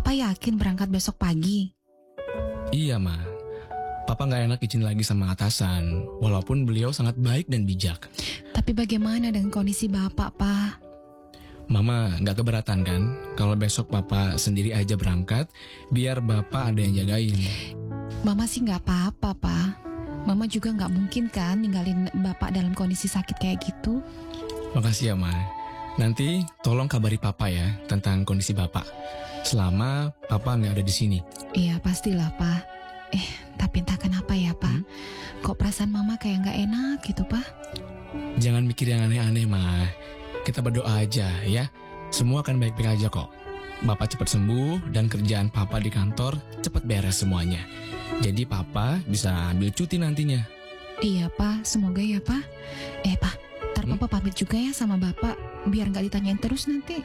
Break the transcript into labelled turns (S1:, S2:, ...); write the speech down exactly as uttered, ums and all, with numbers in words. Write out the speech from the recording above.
S1: Papa yakin berangkat besok pagi?
S2: Iya, Ma. Papa nggak enak izin lagi sama atasan, walaupun beliau sangat baik dan bijak.
S1: Tapi bagaimana dengan kondisi Bapak, Pak?
S2: Mama nggak keberatan kan kalau besok Papa sendiri aja berangkat, biar Bapak ada yang jagain.
S1: Mama sih nggak apa-apa, Pak. Mama juga nggak mungkin kan ninggalin Bapak dalam kondisi sakit kayak gitu.
S2: Makasih ya, Ma. Nanti tolong kabari Papa ya tentang kondisi Bapak. Selama Papa nggak ada di sini.
S1: Iya, pastilah, Pak. Eh, tapi entah kenapa ya, Pak.
S2: Hmm?
S1: Kok perasaan Mama kayak nggak enak gitu, Pak?
S2: Jangan mikir yang aneh-aneh, Ma. Kita berdoa aja ya. Semua akan baik-baik aja kok. Bapak cepat sembuh dan kerjaan Papa di kantor cepat beres semuanya. Jadi Papa bisa ambil cuti nantinya.
S1: Iya, Pak. Semoga ya, Pak. Eh, Pak. Ntar
S2: Hmm?
S1: Papa pamit juga ya sama Bapak. Biar nggak ditanyain terus nanti.